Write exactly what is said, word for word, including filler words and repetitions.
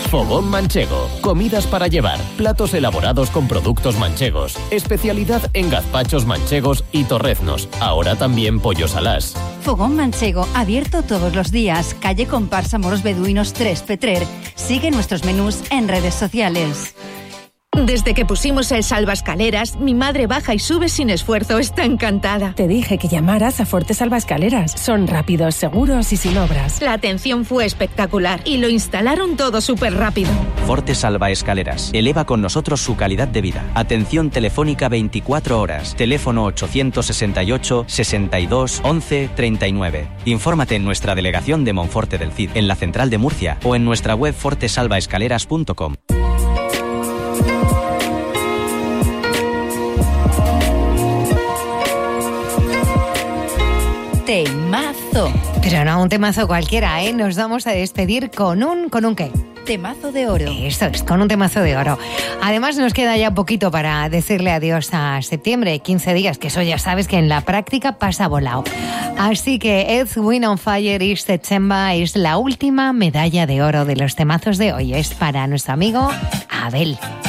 Fogón Manchego. Comidas para llevar, platos elaborados con productos manchegos. Especialidad en gazpachos manchegos y torreznos. Ahora también pollos alás. Fogón Manchego, abierto todos los días. Calle Comparsa Moros Beduinos tres, Petrer. Sigue nuestros menús en redes sociales. Desde que pusimos el salvaescaleras, mi madre baja y sube sin esfuerzo. Está encantada. Te dije que llamaras a Forte Salvaescaleras. Son rápidos, seguros y sin obras. La atención fue espectacular y lo instalaron todo súper rápido. Forte Salvaescaleras. Eleva con nosotros su calidad de vida. Atención telefónica veinticuatro horas. Teléfono ochocientos sesenta y ocho, sesenta y dos, once, treinta y nueve. Infórmate en nuestra delegación de Monforte del Cid, en la central de Murcia o en nuestra web forte salvaescaleras punto com. Temazo. Pero no un temazo cualquiera, ¿eh? Nos vamos a despedir con un... ¿Con un qué? Temazo de oro. Esto es, con un temazo de oro. Además nos queda ya poquito para decirle adiós a septiembre, quince días, que eso ya sabes que en la práctica pasa volado. Así que Earth, Wind and Fire is September es la última medalla de oro de los temazos de hoy. Es para nuestro amigo Abel.